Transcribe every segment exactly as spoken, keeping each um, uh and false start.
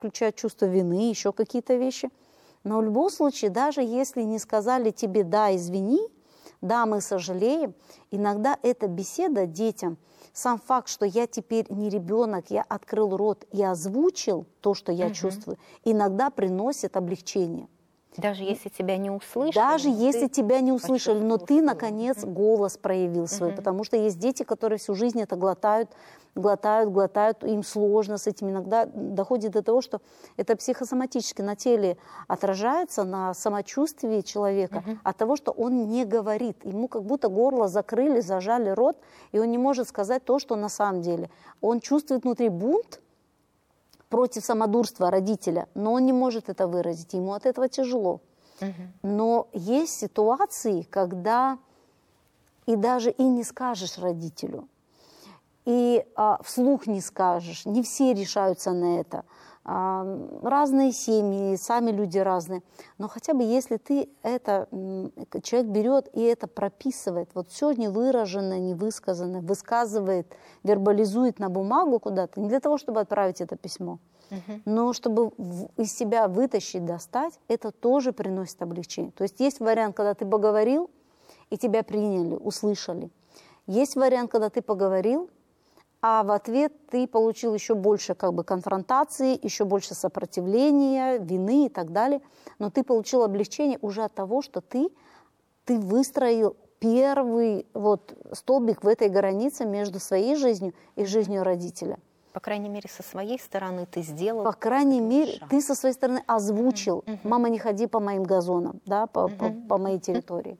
включая чувство вины, еще какие-то вещи. Но в любом случае, даже если не сказали тебе «да, извини», «да, мы сожалеем», иногда эта беседа детям, сам факт, что я теперь не ребенок, я открыл рот и озвучил то, что я угу. чувствую, иногда приносит облегчение. Даже если тебя не услышали? Даже если тебя не услышали, но ты, наконец, голос проявил свой. Uh-huh. Потому что есть дети, которые всю жизнь это глотают, глотают, глотают, им сложно с этим. Иногда доходит до того, что это психосоматически на теле отражается, на самочувствии человека, uh-huh. от того, что он не говорит. Ему как будто горло закрыли, зажали рот, и он не может сказать то, что на самом деле. Он чувствует внутри бунт против самодурства родителя, но он не может это выразить, ему от этого тяжело. Угу. Но есть ситуации, когда и даже и не скажешь родителю, и а, вслух не скажешь, не все решаются на это. А, разные семьи, сами люди разные. Но хотя бы если ты это, человек берет и это прописывает, вот все невыраженное, невысказанное, высказывает, вербализует на бумагу куда-то, не для того, чтобы отправить это письмо, uh-huh. но чтобы из себя вытащить, достать, это тоже приносит облегчение. То есть есть вариант, когда ты поговорил, и тебя приняли, услышали. Есть вариант, когда ты поговорил, а в ответ ты получил еще больше как бы конфронтации, еще больше сопротивления, вины и так далее. Но ты получил облегчение уже от того, что ты, ты выстроил первый вот столбик в этой границе между своей жизнью и жизнью родителя. По крайней мере, со своей стороны ты сделал. По крайней мере, шаг. Ты со своей стороны озвучил. Uh-huh. Мама, не ходи по моим газонам, да, по, uh-huh. по, по моей территории.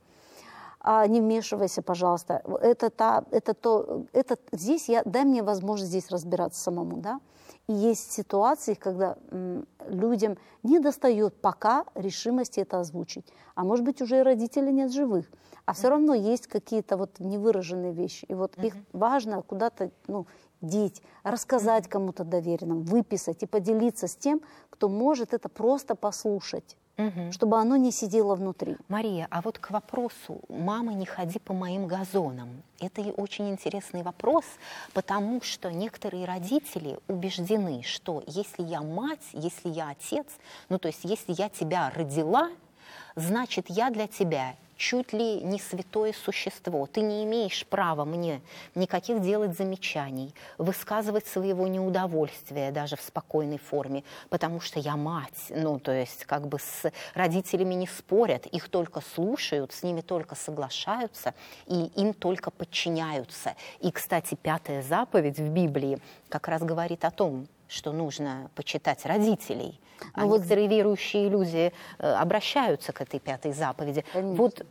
А не вмешивайся, пожалуйста. Это, та, это то, это здесь я, дай мне возможность здесь разбираться самому, да. И есть ситуации, когда м, людям не достает пока решимости это озвучить. А может быть, уже и родителей нет живых. А все равно есть какие-то вот невыраженные вещи. И вот uh-huh. их важно куда-то, ну, деть, рассказать uh-huh. кому-то доверенному, выписать и поделиться с тем, кто может это просто послушать. Угу. Чтобы оно не сидело внутри. Мария, а вот к вопросу «мама, не ходи по моим газонам». Это очень интересный вопрос, потому что некоторые родители убеждены, что если я мать, если я отец, ну то есть если я тебя родила, значит я для тебя чуть ли не святое существо. Ты не имеешь права мне никаких делать замечаний, высказывать своего неудовольствия даже в спокойной форме, потому что я мать. Ну, то есть как бы с родителями не спорят, их только слушают, с ними только соглашаются и им только подчиняются. И, кстати, пятая заповедь в Библии как раз говорит о том, что нужно почитать родителей. А ну, некоторые вот... верующие люди э, обращаются к этой пятой заповеди. Конечно. Вот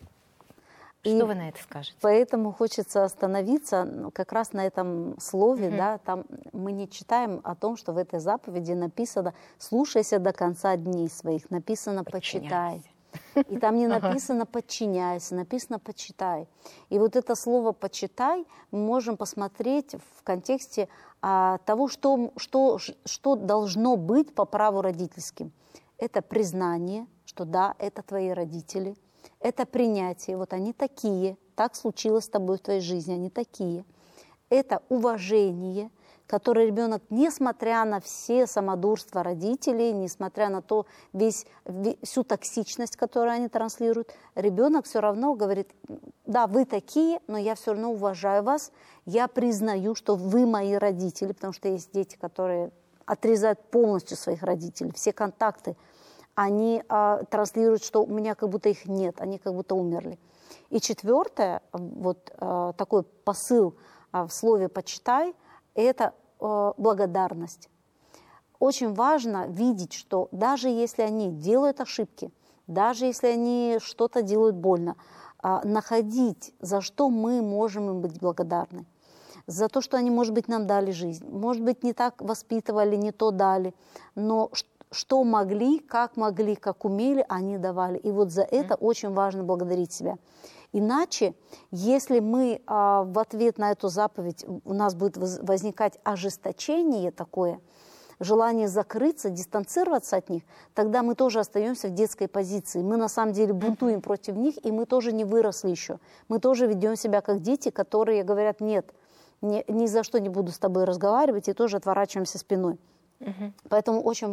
что и вы на это скажете? Поэтому хочется остановиться как раз на этом слове. Угу. Да, там мы не читаем о том, что в этой заповеди написано «слушайся до конца дней своих», написано «почитай». И там не написано «подчиняйся», написано «почитай». И вот это слово «почитай» мы можем посмотреть в контексте а, того, что, что, что должно быть по праву родительским. Это признание, что да, это твои родители. Это принятие, вот они такие, так случилось с тобой в твоей жизни, они такие. Это уважение, которое ребенок, несмотря на все самодурства родителей, несмотря на то, весь, всю токсичность, которую они транслируют, ребенок все равно говорит, да, вы такие, но я все равно уважаю вас, я признаю, что вы мои родители, потому что есть дети, которые отрезают полностью своих родителей, все контакты, они а, транслируют, что у меня как будто их нет, они как будто умерли. И четвертое, вот а, такой посыл а, в слове «почитай», это а, благодарность. Очень важно видеть, что даже если они делают ошибки, даже если они что-то делают больно, а, находить, за что мы можем им быть благодарны. За то, что они, может быть, нам дали жизнь, может быть, не так воспитывали, не то дали, но что могли, как могли, как умели, они давали. И вот за это mm. очень важно благодарить себя. Иначе, если мы а, в ответ на эту заповедь, у нас будет возникать ожесточение такое, желание закрыться, дистанцироваться от них, тогда мы тоже остаемся в детской позиции. Мы на самом деле бунтуем mm-hmm. против них, и мы тоже не выросли еще. Мы тоже ведем себя как дети, которые говорят, нет, ни, ни за что не буду с тобой разговаривать, и тоже отворачиваемся спиной. Угу. Поэтому очень